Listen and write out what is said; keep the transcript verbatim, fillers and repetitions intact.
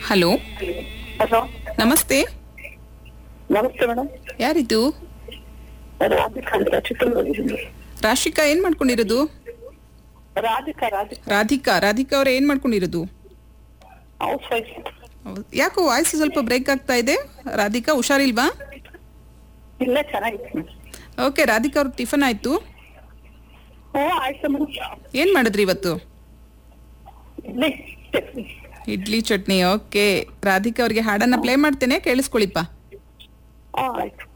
Hello, hello, ನಮಸ್ತೆ. ನಮಸ್ತೆ madam. ಯಾರಿದು? ರಾಧಿಕಾ ಅಂತ ಚಿತ್ರದುರ್ಗದಿಂದ. ರಾಶಿಕಾ, ಏನ್ ಮಾಡ್ಕೊಂಡಿರೋದು? ರಾಧಿಕಾ ರಾಧಿಕಾ ರಾಧಿಕಾ ರಾಧಿಕಾ ಅವ್ರ ಏನ್ ಮಾಡ್ಕೊಂಡಿರೋದು? House wife. ಹೌದ್- ಯಾಕೋ ವಾಯ್ಸ್ ಸ್ವಲ್ಪ ಬ್ರೇಕ್ ಆಗ್ತಾ ಇದೆ. ರಾಧಿಕಾ, ಹುಷಾರಿಲ್ವಾ? ಇಲ್ಲ, ಚೆನ್ನಾಗಿತ್ತು ಮೇಡಮ್. ಓಕೆ, ರಾಧಿಕಾ ಅವ್ರ ಟಿಫನ್ ಆಯ್ತು. ಹ್ಞೂ ಆಯ್ತು ಮೇಡಮ್. ಏನ್ ಮಾಡಿದ್ರಿ ಇವತ್ತು? ಇಡ್ಲಿ ಚಟ್ನಿ. ಇಡ್ಲಿ ಚಟ್ನಿ. ಓಕೆ, ರಾಧಿಕಾ ಅವ್ರಿಗೆ ಹಾಡನ್ನ ಪ್ಲೇ ಮಾಡ್ತೇನೆ, ಕೇಳಿಸ್ಕೊಳಿಪ್ಪ. ಹಾಂ ಆಯ್ತು.